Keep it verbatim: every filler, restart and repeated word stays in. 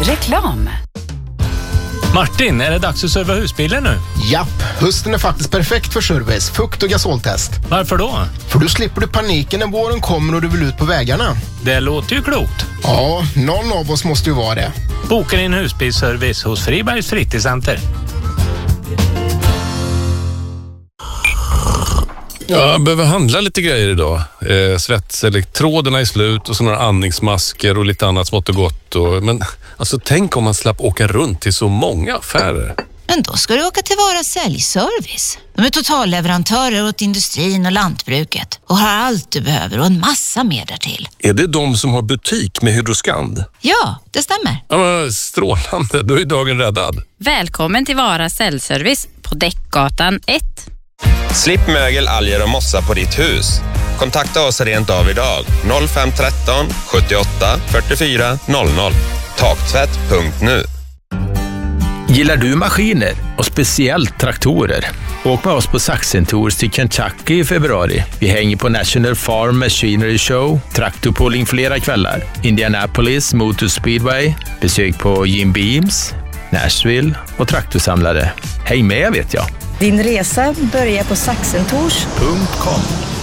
Reklam. Martin, är det dags att serva husbilen nu? Japp, hösten är faktiskt perfekt för service, fukt- och gasoltest. Varför då? För då slipper du paniken när våren kommer och du vill ut på vägarna. Det låter ju klokt. Ja, någon av oss måste ju vara det. Boka din husbilsservice hos Fribergs fritidscenter. Ja, jag behöver handla lite grejer idag. Eh, svetselektroderna är slut och så några andningsmasker och lite annat smått och gott. Och, men alltså tänk om man slapp åka runt till så många affärer. Men då ska du åka till Vara säljservice. De är totalleverantörer åt industrin och lantbruket och har allt du behöver och en massa mer därtill. Är det de som har butik med Hydroskand? Ja, det stämmer. Ja, men strålande, då är dagen räddad. Välkommen till Vara säljservice på Däckgatan ett. Slipp mögel, alger och mossa på ditt hus. Kontakta oss rent av idag. noll fem ett tre sjuttioåtta fyrtiofyra noll noll. Taktvätt punkt nu. Gillar du maskiner och speciellt traktorer? Åk med oss på Saxen Tours till Kentucky i februari. Vi hänger på National Farm Machinery Show, traktorpooling flera kvällar, Indianapolis Motor Speedway, besök på Jim Beams, Nashville och traktorsamlare. Häng med vet jag. Din resa börjar på saxentours punkt com.